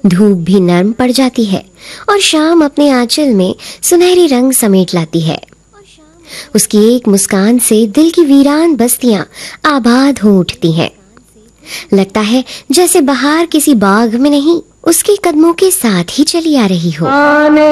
धूप भी नर्म पड़ जाती है और शाम अपने आंचल में सुनहरी रंग समेट लाती है। उसकी एक मुस्कान से दिल की वीरान बस्तियां आबाद हो उठती हैं। लगता है जैसे बहार किसी बाग में नहीं, उसके कदमों के साथ ही चली आ रही हो।